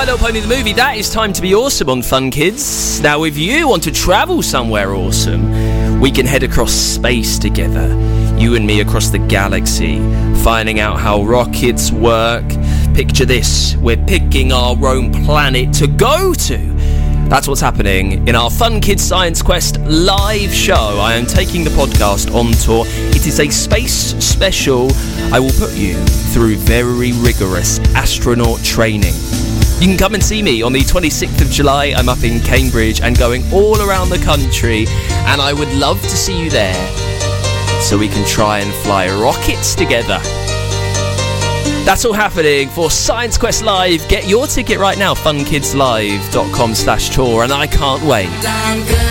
My Little Pony the movie, that is time to be awesome on Fun Kids. Now, if you want to travel somewhere awesome, we can head across space together. You and me across the galaxy, finding out how rockets work. Picture this, we're picking our own planet to go to. That's what's happening in our Fun Kids Science Quest live show. I am taking the podcast on tour. It is a space special. I will put you through very rigorous astronaut training. You can come and see me on the 26th of July. I'm up in Cambridge and going all around the country, and I would love to see you there so we can try and fly rockets together. That's all happening for Science Quest Live. Get your ticket right now, funkidslive.com/tour, and I can't wait.